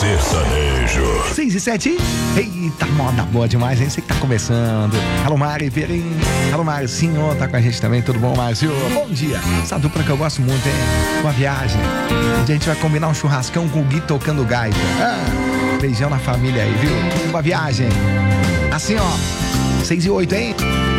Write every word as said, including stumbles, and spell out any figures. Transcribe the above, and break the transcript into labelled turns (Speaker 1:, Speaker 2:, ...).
Speaker 1: sertanejo.
Speaker 2: seis e sete. Eita, moda boa demais, hein? Você que tá começando. Alô, Mari Perim. Alô, Marcinho, tá com a gente também. Tudo bom, Márcio? Bom dia. Essa dupla que eu gosto muito, hein? Uma viagem. Onde a gente vai combinar um churrascão com o Gui tocando gaita. Ah, beijão na família aí, viu? Uma viagem. Assim, ó. seis e oito, hein?